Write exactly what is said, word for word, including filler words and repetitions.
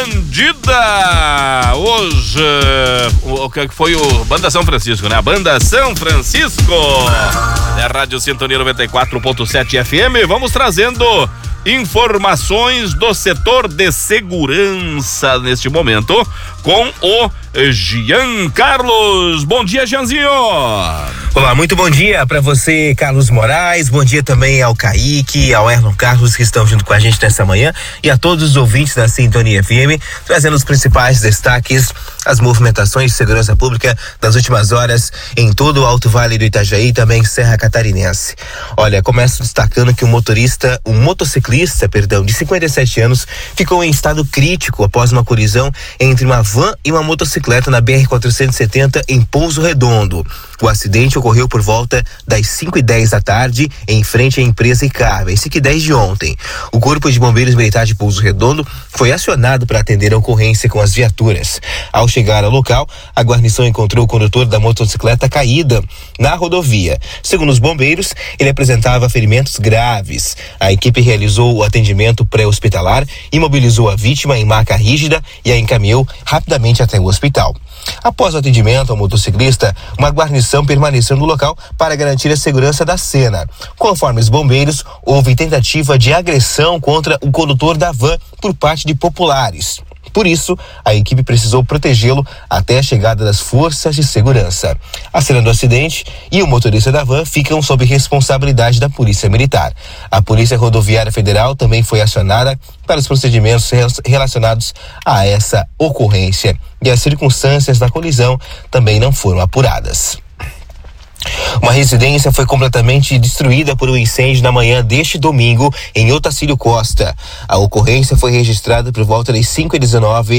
bandida. Hoje, o que foi o Banda São Francisco, né? A Banda São Francisco. É Rádio Sintonia noventa e quatro ponto sete F M. Vamos trazendo informações do setor de segurança neste momento com o Jean Carlos. Bom dia, Jeanzinho. Olá, muito bom dia para você, Carlos Moraes. Bom dia também ao Kaique, ao Erlon Carlos, que estão junto com a gente nessa manhã, e a todos os ouvintes da Sintonia F M, trazendo os principais destaques, as movimentações de segurança pública das últimas horas em todo o Alto Vale do Itajaí e também Serra Catarinense. Olha, começo destacando que um motorista, um motociclista, perdão, de cinquenta e sete anos, ficou em estado crítico após uma colisão entre uma van e uma motocicleta na B R quatrocentos e setenta em Pouso Redondo. O acidente ocorreu por volta das cinco e dez da tarde, em frente à empresa Icarva, em cinco e dez de ontem. O Corpo de Bombeiros Militar de Pouso Redondo foi acionado para atender a ocorrência com as viaturas. Ao chegar ao local, a guarnição encontrou o condutor da motocicleta caída na rodovia. Segundo os bombeiros, ele apresentava ferimentos graves. A equipe realizou o atendimento pré-hospitalar, imobilizou a vítima em maca rígida e a encaminhou rapidamente até o hospital. Após o atendimento ao motociclista, uma guarnição permaneceu no local para garantir a segurança da cena. Conforme os bombeiros, houve tentativa de agressão contra o condutor da van por parte de populares. Por isso, a equipe precisou protegê-lo até a chegada das forças de segurança. A cena do acidente e o motorista da van ficam sob responsabilidade da Polícia Militar. A Polícia Rodoviária Federal também foi acionada para os procedimentos relacionados a essa ocorrência. E as circunstâncias da colisão também não foram apuradas. Uma residência foi completamente destruída por um incêndio na manhã deste domingo em Otacílio Costa. A ocorrência foi registrada por volta das cinco e dezenove